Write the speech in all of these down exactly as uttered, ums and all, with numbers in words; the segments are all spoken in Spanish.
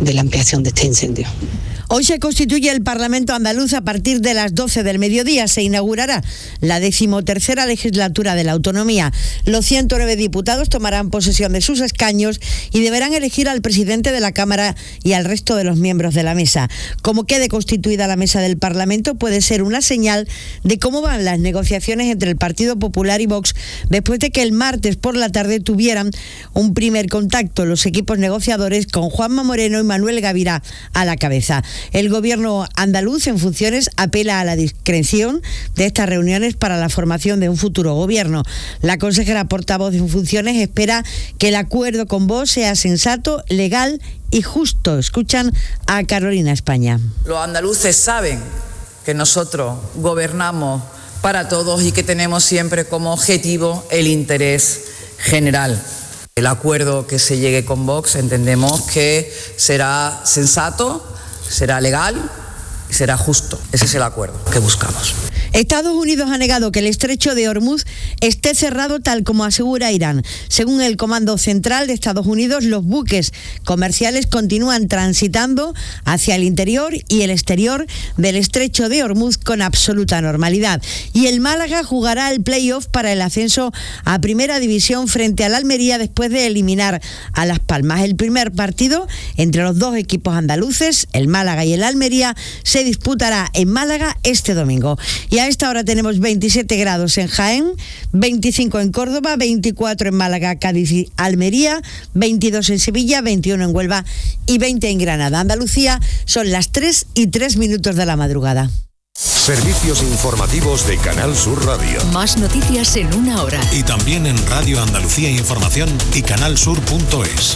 de la ampliación de este incendio. Hoy se constituye el Parlamento andaluz a partir de las doce del mediodía. Se inaugurará la decimotercera legislatura de la autonomía. Los ciento nueve diputados tomarán posesión de sus escaños y deberán elegir al presidente de la Cámara y al resto de los miembros de la mesa. Como quede constituida la mesa del Parlamento, puede ser una señal de cómo van las negociaciones entre el Partido Popular y Vox después de que el martes por la tarde tuvieran un primer contacto los equipos negociadores con Juanma Moreno y Manuel Gavirá a la cabeza. El gobierno andaluz en funciones apela a la discreción de estas reuniones para la formación de un futuro gobierno. La consejera portavoz en funciones espera que el acuerdo con Vox sea sensato, legal y justo. Escuchan a Carolina España. Los andaluces saben que nosotros gobernamos para todos y que tenemos siempre como objetivo el interés general. El acuerdo que se llegue con Vox entendemos que será sensato, será legal y será justo. Ese es el acuerdo que buscamos. Estados Unidos ha negado que el estrecho de Hormuz esté cerrado tal como asegura Irán. Según el Comando Central de Estados Unidos, los buques comerciales continúan transitando hacia el interior y el exterior del estrecho de Hormuz con absoluta normalidad. Y el Málaga jugará el play-off para el ascenso a Primera División frente al Almería después de eliminar a Las Palmas. El primer partido entre los dos equipos andaluces, el Málaga y el Almería, se disputará en Málaga este domingo. Y a esta hora tenemos veintisiete grados en Jaén, veinticinco en Córdoba, veinticuatro en Málaga, Cádiz y Almería, veintidós en Sevilla, veintiuno en Huelva y veinte en Granada. Andalucía, son las tres y tres minutos de la madrugada. Servicios informativos de Canal Sur Radio. Más noticias en una hora. Y también en Radio Andalucía Información y canalsur punto es.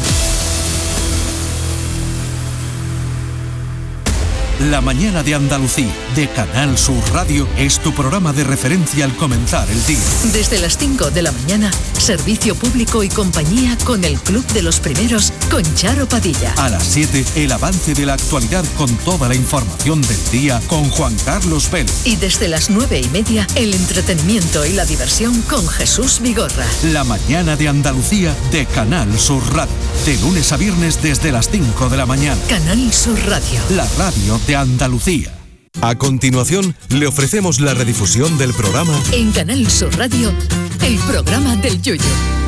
La mañana de Andalucía, de Canal Sur Radio, es tu programa de referencia al comenzar el día. Desde las cinco de la mañana, servicio público y compañía con el Club de los Primeros, con Charo Padilla. A las siete, el avance de la actualidad con toda la información del día con Juan Carlos Vélez. Y desde las nueve y media, el entretenimiento y la diversión con Jesús Vigorra. La mañana de Andalucía, de Canal Sur Radio. De lunes a viernes desde las cinco de la mañana. Canal Sur Radio. La radio de Andalucía. A continuación, le ofrecemos la redifusión del programa en Canal Sur Radio, el programa del Yoyo.